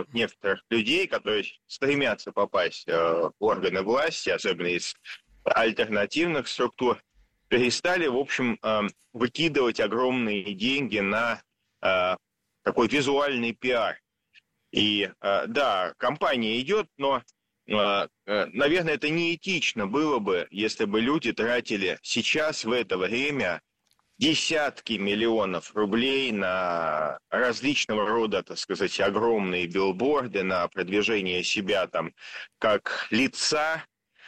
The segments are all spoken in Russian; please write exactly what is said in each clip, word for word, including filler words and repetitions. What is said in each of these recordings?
вот некоторых людей, которые стремятся попасть э, в органы власти, особенно из альтернативных структур, перестали, в общем, э, выкидывать огромные деньги на э, такой визуальный пиар. И э, да, кампания идет, но, э, э, наверное, это неэтично было бы, если бы люди тратили сейчас, в это время, десятки миллионов рублей на различного рода, так сказать, огромные билборды, на продвижение себя там как лица.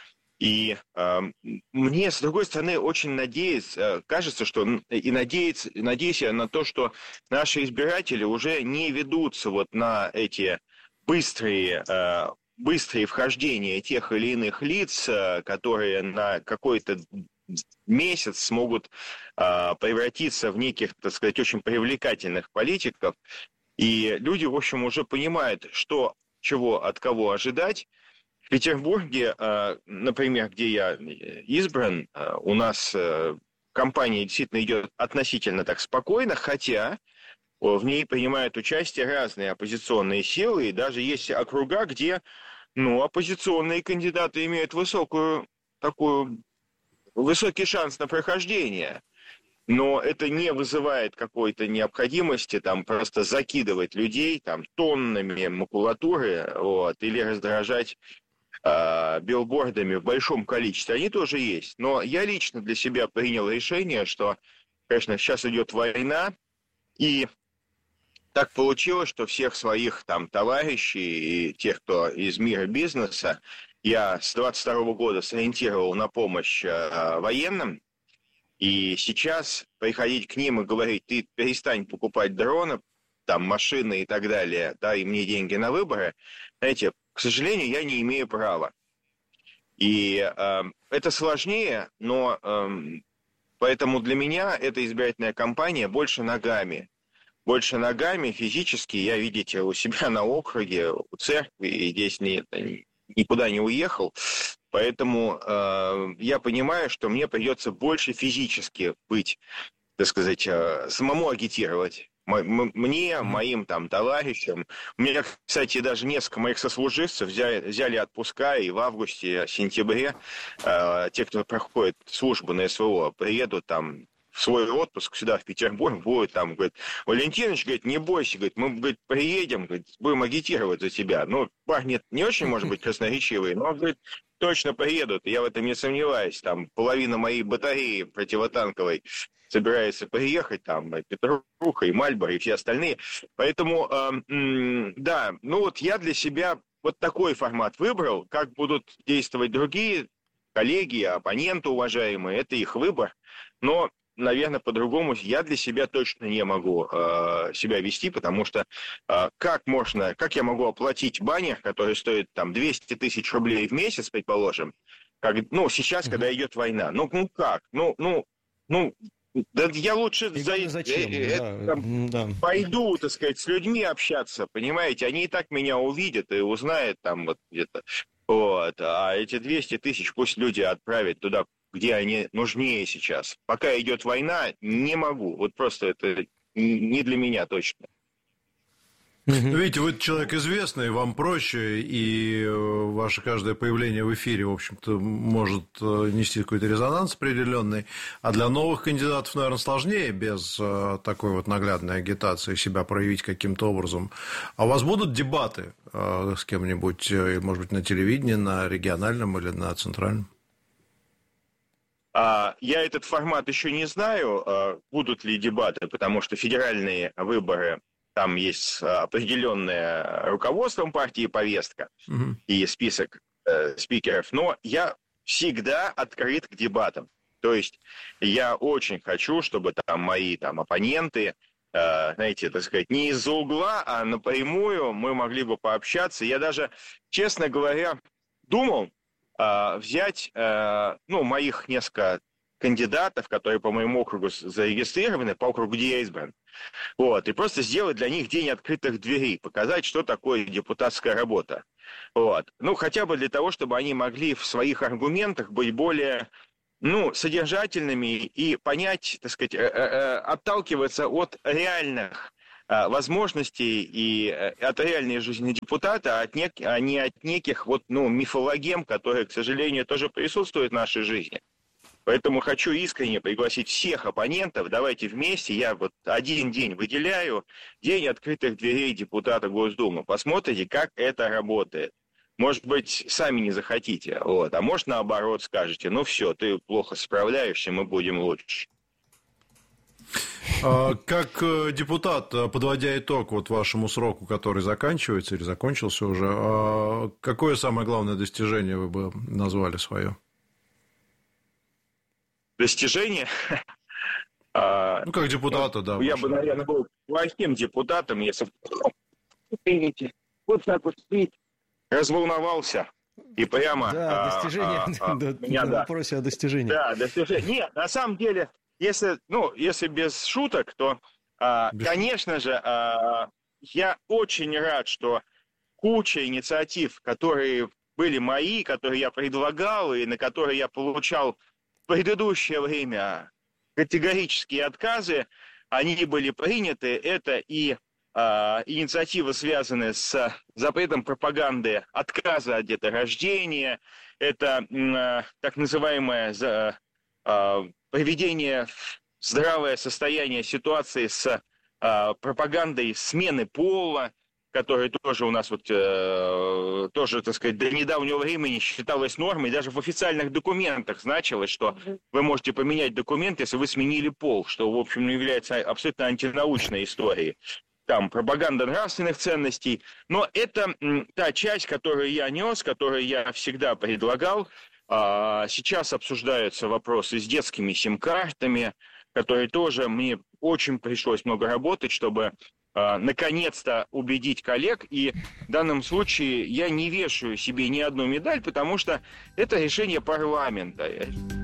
И э, мне, с другой стороны, очень надеюсь, э, кажется, что и надеюсь, надеюсь я на то, что наши избиратели уже не ведутся вот на эти быстрые, э, быстрые вхождения тех или иных лиц, э, которые на какой-то месяц смогут э, превратиться в неких, так сказать, очень привлекательных политиков. И люди, в общем, уже понимают, что, чего, от кого ожидать. В Петербурге, например, где я избран, у нас кампания действительно идет относительно так спокойно, хотя в ней принимают участие разные оппозиционные силы, и даже есть округа, где, ну, оппозиционные кандидаты имеют высокую, такую, высокий шанс на прохождение. Но это не вызывает какой-то необходимости там просто закидывать людей там тоннами макулатуры, вот, или раздражать билбордами в большом количестве, они тоже есть. Но я лично для себя принял решение, что, конечно, сейчас идет война, и так получилось, что всех своих там товарищей и тех, кто из мира бизнеса, я с двадцать второго года сориентировал на помощь э, военным, и сейчас приходить к ним и говорить: ты перестань покупать дроны, там, машины и так далее, дай мне деньги на выборы, знаете, к сожалению, я не имею права. И э, это сложнее, но э, поэтому для меня эта избирательная кампания больше ногами. Больше ногами, физически. Я, видите, у себя на округе, у церкви, и здесь не, никуда не уехал. Поэтому э, я понимаю, что мне придется больше физически быть, так сказать, э, самому агитировать. Мне, моим там товарищам. У меня, кстати, даже несколько моих сослуживцев взяли, взяли отпуска, и в августе, сентябре э, те, кто проходит службу на СВО, приедут там в свой отпуск сюда, в Петербург, будут там, говорит: Валентинович, говорит, не бойся, говорит, мы, говорит, приедем, говорит, будем агитировать за тебя. Ну, парни не очень, может быть, красноречивые, но, говорит, точно приедут, я в этом не сомневаюсь. Там половина моей батареи противотанковой собирается приехать, там, Петруха и Мальборо и все остальные. Поэтому, э, да, ну вот я для себя вот такой формат выбрал. Как будут действовать другие коллеги, оппоненты уважаемые, это их выбор. Но, наверное, по-другому я для себя точно не могу э, себя вести, потому что э, как можно, как я могу оплатить баннер, который стоит там двести тысяч рублей в месяц, предположим, как, ну, сейчас, mm-hmm. когда идет война. Ну, ну как? Ну, ну, ну, да я лучше за... зачем? э, да, там, да. пойду, так сказать, с людьми общаться, понимаете? Они и так меня увидят и узнают там вот где-то. Вот. А эти двести тысяч пусть люди отправят туда, где они нужнее сейчас. Пока идет война, не могу. Вот просто это не для меня точно. Ну, видите, вы человек известный, вам проще, и ваше каждое появление в эфире, в общем-то, может нести какой-то резонанс определенный, а для новых кандидатов, наверное, сложнее без такой вот наглядной агитации себя проявить каким-то образом. А у вас будут дебаты с кем-нибудь, может быть, на телевидении, на региональном или на центральном? Я этот формат еще не знаю, будут ли дебаты, потому что федеральные выборы... Там есть определенное руководством партии повестка угу. и список э, спикеров, но я всегда открыт к дебатам. То есть я очень хочу, чтобы там мои там, оппоненты, э, знаете, так сказать, не из-за угла, а напрямую мы могли бы пообщаться. Я даже, честно говоря, думал э, взять э, ну, моих несколько кандидатов, которые по моему округу зарегистрированы, по округу, где я избран. Вот, и просто сделать для них день открытых дверей, показать, что такое депутатская работа. Вот. Ну, хотя бы для того, чтобы они могли в своих аргументах быть более, ну, содержательными и понять, так сказать, отталкиваться от реальных возможностей и от реальной жизни депутата, а, от нек, а не от неких вот, ну, мифологем, которые, к сожалению, тоже присутствуют в нашей жизни. Поэтому хочу искренне пригласить всех оппонентов. Давайте вместе, я вот один день выделяю, день открытых дверей депутата Госдумы. Посмотрите, как это работает. Может быть, сами не захотите, вот. А может, наоборот, скажете, ну все, ты плохо справляешься, мы будем лучше. Как депутат, подводя итог вот вашему сроку, который заканчивается или закончился уже, какое самое главное достижение вы бы назвали свое? Достижение? Ну, как депутата, да. Я бы, наверное, был плохим депутатом, если бы вот так вот разволновался и прямо... Да, достижение, на вопросе о достижении. Да, достижение. Нет, на самом деле, если, ну, если без шуток, то, конечно же, я очень рад, что куча инициатив, которые были мои, которые я предлагал и на которые я получал в предыдущее время категорические отказы, они были приняты. Это и э, инициативы, связанные с запретом пропаганды отказа от деторождения, это э, так называемое э, приведение в здравое состояние ситуации с э, пропагандой смены пола, которая тоже у нас вот э, тоже, так сказать, до недавнего времени считалась нормой, даже в официальных документах значилось, что вы можете поменять документ, если вы сменили пол, что, в общем, является абсолютно антинаучной историей. Там пропаганда нравственных ценностей. Но это м, та часть, которую я нес, которую я всегда предлагал. А, сейчас обсуждаются вопросы с детскими сим-картами, которые тоже мне очень пришлось много работать, чтобы наконец-то убедить коллег, и в данном случае я не вешаю себе ни одну медаль, потому что это решение парламента.